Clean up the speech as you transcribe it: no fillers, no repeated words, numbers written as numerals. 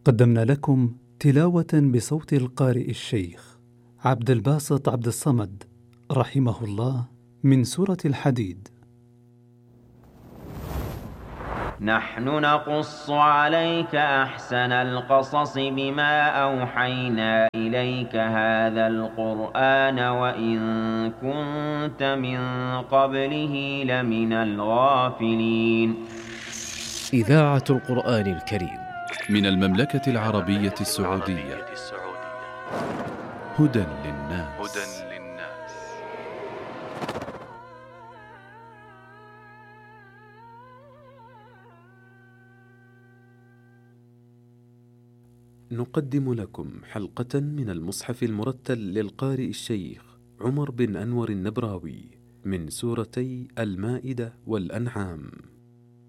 قدمنا لكم تلاوة بصوت القارئ الشيخ عبد الباسط عبد الصمد رحمه الله من سورة الحديد. نحن نقص عليك أحسن القصص بما أوحينا إليك هذا القرآن وإن كنت من قبله لمن الغافلين. إذاعة القرآن الكريم من المملكة العربية السعودية. هدى للناس. نقدم لكم حلقة من المصحف المرتل للقارئ الشيخ عمر بن أنور النبراوي من سورتي المائدة والأنعام.